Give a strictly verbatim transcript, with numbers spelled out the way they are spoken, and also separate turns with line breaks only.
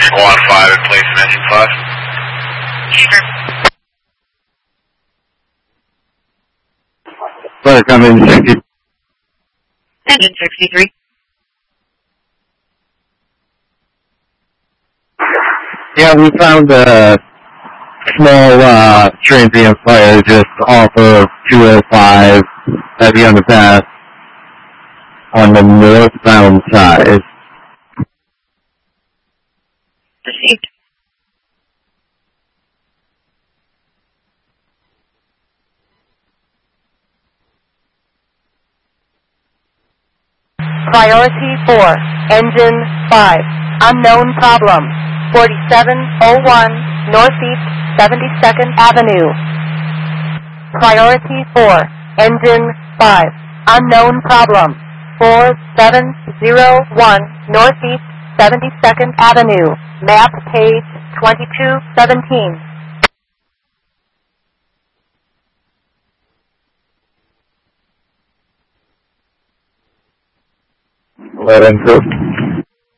Squad five in place of engine five.
Sorry, coming sixty.
Engine sixty-three.
Yeah, we found a small uh, transient fire just off of two oh five at the underpass on the northbound side.
Received.
Priority four, engine five, unknown problem, forty-seven oh one Northeast seventy-second Avenue. Priority four, engine five, unknown problem, four seven zero one Northeast seventy-second Avenue, map page twenty-two seventeen.
Let him go.